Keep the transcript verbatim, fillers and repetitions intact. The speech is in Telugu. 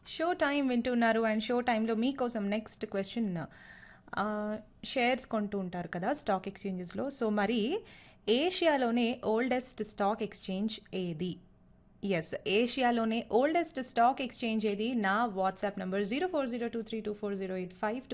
షో టైం వింటున్నారు అండ్ షో టైంలో మీకోసం నెక్స్ట్ క్వశ్చన్. షేర్స్ కొంటూ ఉంటారు కదా స్టాక్ ఎక్స్చేంజెస్లో. సో మరి ఏషియాలోనే ఓల్డెస్ట్ స్టాక్ ఎక్స్చేంజ్ ఏది? ఎస్, ఏషియాలోనే ఓల్డెస్ట్ స్టాక్ ఎక్స్చేంజ్ ఏది? నా WhatsApp number zero four zero two three two four zero eight five